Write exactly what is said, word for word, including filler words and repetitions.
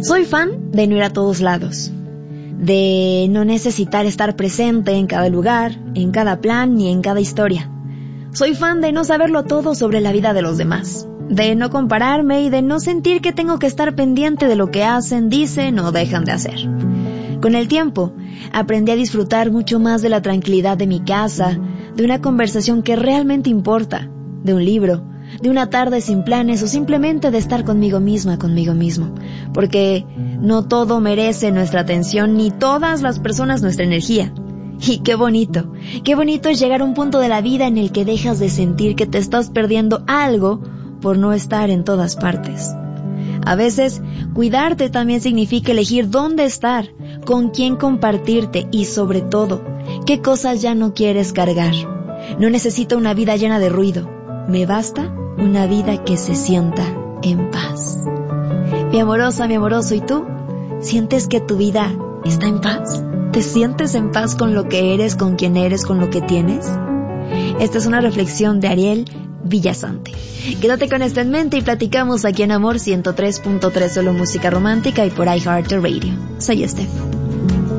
Soy fan de no ir a todos lados, de no necesitar estar presente en cada lugar, en cada plan ni en cada historia. Soy fan de no saberlo todo sobre la vida de los demás, de no compararme y de no sentir que tengo que estar pendiente de lo que hacen, dicen o dejan de hacer. Con el tiempo, aprendí a disfrutar mucho más de la tranquilidad de mi casa, de una conversación que realmente importa, de un libro, de una tarde sin planes o simplemente de estar conmigo misma, conmigo mismo. Porque no todo merece nuestra atención ni todas las personas nuestra energía. Y qué bonito, qué bonito es llegar a un punto de la vida en el que dejas de sentir que te estás perdiendo algo por no estar en todas partes. A veces, cuidarte también significa elegir dónde estar, con quién compartirte y sobre todo, qué cosas ya no quieres cargar. No necesito una vida llena de ruido, me basta una vida que se sienta en paz. Mi amorosa, mi amoroso, ¿y tú? ¿Sientes que tu vida está en paz? ¿Te sientes en paz con lo que eres, con quién eres, con lo que tienes? Esta es una reflexión de Ariel Villasante. Quédate con esto en mente y platicamos aquí en Amor ciento tres punto tres, solo música romántica y por iHeartRadio. Soy Steph.